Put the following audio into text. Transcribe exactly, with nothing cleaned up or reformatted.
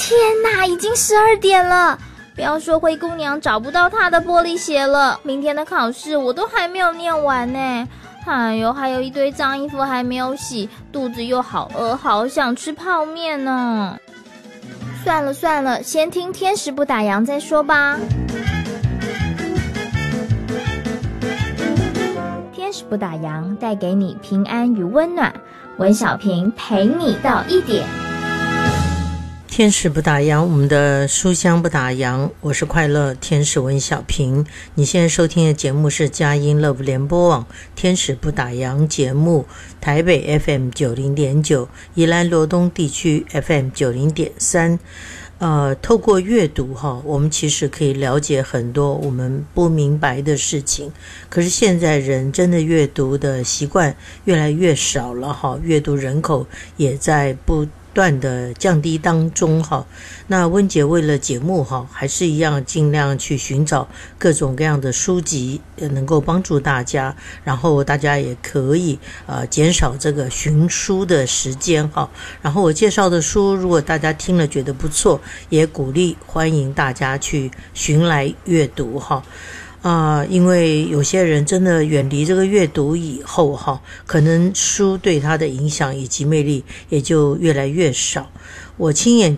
天哪，已经十二点了！不要说灰姑娘找不到她的玻璃鞋了，明天的考试我都还没有念完呢。哎呦，还有一堆脏衣服还没有洗，肚子又好饿，好想吃泡面呢。算了算了，先听天使不打烊再说吧。天使不打烊，带给你平安与温暖。文小平陪你到一点。 天使不打烊，我们的书香不打烊，我是快乐天使文小平。你现在收听的节目是佳音乐联播网天使不打烊节目，台北 F M 九十点九，宜兰罗东地区 F M 九十点三。呃，透过阅读哈，我们其实可以了解很多我们不明白的事情。可是现在人真的阅读的习惯越来越少了哈，阅读人口也在不断的降低当中哈。那温姐为了节目哈，还是一样尽量去寻找各种各样的书籍，能够帮助大家，然后大家也可以呃减少这个寻书的时间哈。然后我介绍的书，如果大家听了觉得不错，也鼓励欢迎大家去寻来阅读哈。啊、呃，因为有些人真的远离这个阅读以后哈，可能书对他的影响以及魅力也就越来越少。我亲眼